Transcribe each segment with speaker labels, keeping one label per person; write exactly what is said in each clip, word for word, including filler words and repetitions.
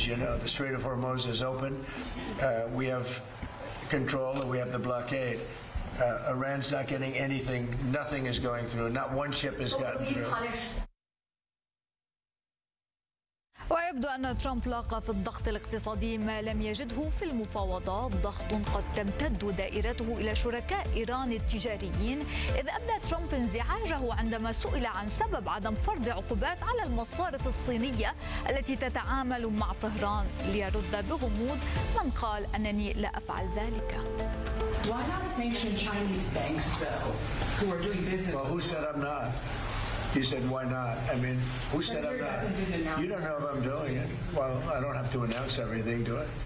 Speaker 1: you know, the Strait of Hormuz is open. Uh, we have control and we have the blockade. Uh, Iran's not getting anything. Nothing is going through. Not one ship has gotten through.
Speaker 2: ويبدو أن ترامب لاقى في الضغط الاقتصادي ما لم يجده في المفاوضات، ضغط قد تمتد دائرته إلى شركاء إيران التجاريين، إذ أبدى ترامب انزعاجه عندما سئل عن سبب عدم فرض عقوبات على المصارف الصينية التي تتعامل مع طهران، ليرد بغموض من قال أنني لا أفعل ذلك.
Speaker 3: Why not sanction Chinese banks, though, who are doing business?
Speaker 1: Well, who said I'm not? He said, why not? I mean, who said I'm not? You don't know if I'm doing it. Well, I don't have to announce everything, do I?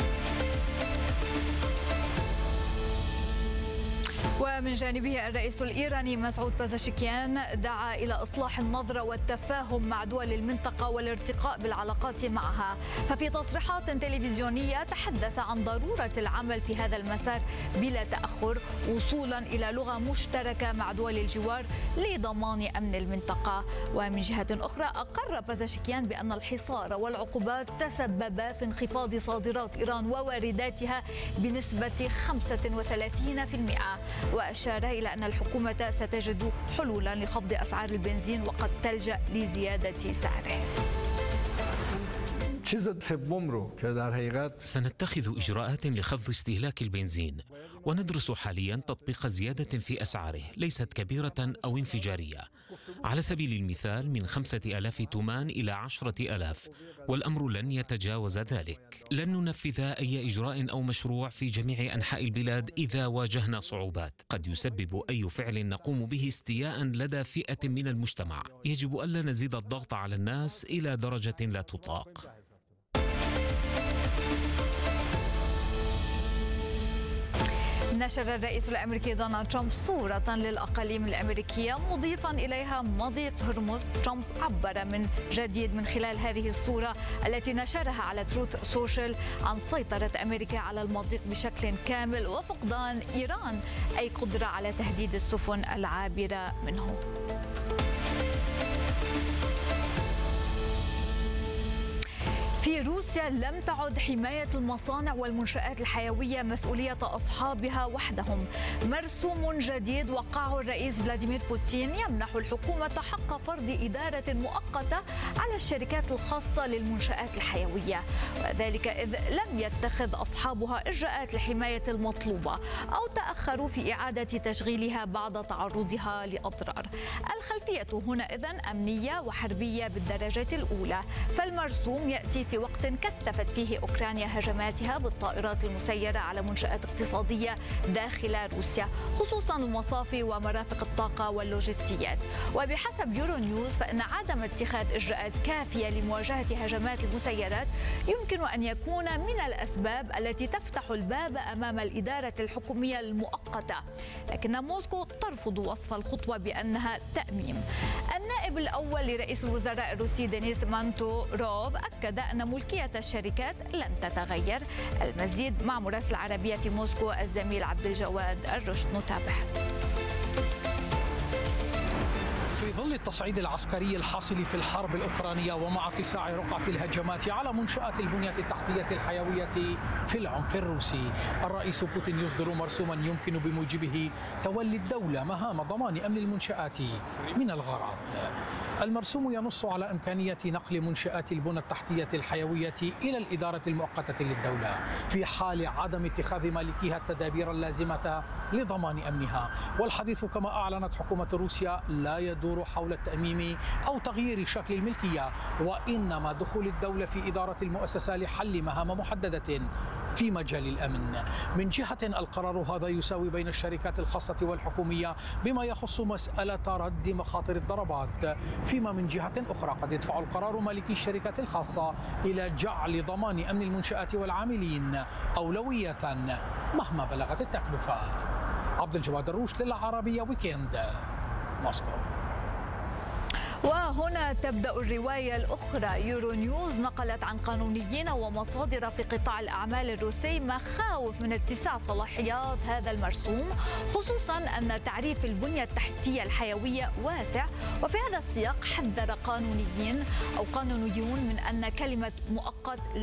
Speaker 2: ومن جانبه الرئيس الإيراني مسعود بازاشكيان دعا إلى إصلاح النظرة والتفاهم مع دول المنطقة والارتقاء بالعلاقات معها. ففي تصريحات تلفزيونية تحدث عن ضرورة العمل في هذا المسار بلا تأخر وصولا إلى لغة مشتركة مع دول الجوار لضمان أمن المنطقة. ومن جهة أخرى أقر بازاشكيان بأن الحصار والعقوبات تسبب في انخفاض صادرات إيران ووارداتها بنسبة خمسة وثلاثين بالمئة، وأشار إلى أن الحكومة ستجد حلولا لخفض أسعار البنزين وقد تلجأ لزيادة سعره.
Speaker 4: سنتخذ إجراءات لخفض استهلاك البنزين، وندرس حاليا تطبيق زيادة في أسعاره ليست كبيرة أو انفجارية، على سبيل المثال من خمسة آلاف تومان إلى عشرة آلاف، والأمر لن يتجاوز ذلك. لن ننفذ أي إجراء أو مشروع في جميع أنحاء البلاد إذا واجهنا صعوبات قد يسبب أي فعل نقوم به استياء لدى فئة من المجتمع. يجب ألا نزيد الضغط على الناس إلى درجة لا تطاق.
Speaker 2: نشر الرئيس الأمريكي دونالد ترامب صورة للأقاليم الأمريكية مضيفا إليها مضيق هرمز. ترامب عبر من جديد من خلال هذه الصورة التي نشرها على تروث سوشيال عن سيطرة أمريكا على المضيق بشكل كامل وفقدان إيران أي قدرة على تهديد السفن العابرة منه. في روسيا لم تعد حماية المصانع والمنشآت الحيوية مسؤولية أصحابها وحدهم. مرسوم جديد وقعه الرئيس فلاديمير بوتين يمنح الحكومة حق فرض إدارة مؤقتة على الشركات الخاصة للمنشآت الحيوية، وذلك إذ لم يتخذ أصحابها إجراءات الحماية المطلوبة أو تأخروا في إعادة تشغيلها بعد تعرضها لأضرار. الخلفية هنا إذن أمنية وحربية بالدرجة الأولى، فالمرسوم يأتي في وقت كثفت فيه أوكرانيا هجماتها بالطائرات المسيرة على منشآت اقتصادية داخل روسيا، خصوصا المصافي ومرافق الطاقة واللوجستيات. وبحسب يورو نيوز فإن عدم اتخاذ إجراءات كافية لمواجهة هجمات المسيرات يمكن أن يكون من الأسباب التي تفتح الباب أمام الإدارة الحكومية المؤقتة، لكن موسكو ترفض وصف الخطوة بأنها تأميم. النائب الأول لرئيس الوزراء الروسي دينيس مانتوروف أكد أن ملكية الشركات لن تتغير. المزيد مع مراسل العربية في موسكو الزميل عبد الجواد الرشد. نتابع.
Speaker 5: في ظل التصعيد العسكري الحاصل في الحرب الأوكرانية ومع اتساع رقعة الهجمات على منشآت البنية التحتية الحيوية في العمق الروسي، الرئيس بوتين يصدر مرسوما يمكن بموجبه تولي الدولة مهام ضمان أمن المنشآت من الغارات. المرسوم ينص على إمكانية نقل منشآت البنى التحتية الحيوية إلى الإدارة المؤقتة للدولة في حال عدم اتخاذ مالكيها التدابير اللازمة لضمان أمنها. والحديث كما أعلنت حكومة روسيا لا يدور حول التأميم أو تغيير شكل الملكية، وإنما دخول الدولة في إدارة المؤسسة لحل مهام محددة في مجال الأمن. من جهة القرار هذا يساوي بين الشركات الخاصة والحكومية بما يخص مسألة رد مخاطر الضربات، فيما من جهة أخرى قد يدفع القرار مالكي الشركات الخاصة إلى جعل ضمان أمن المنشآت والعاملين أولوية مهما بلغت التكلفة. عبد الجواد الروش للعربية ويكند، موسكو.
Speaker 2: وهنا تبدأ الرواية الأخرى. يورو نيوز نقلت عن قانونيين ومصادر في قطاع الأعمال الروسي مخاوف من اتساع صلاحيات هذا المرسوم، خصوصا أن تعريف البنية التحتية الحيوية واسع. وفي هذا السياق حذر قانونيين أو قانونيون من أن كلمة مؤقت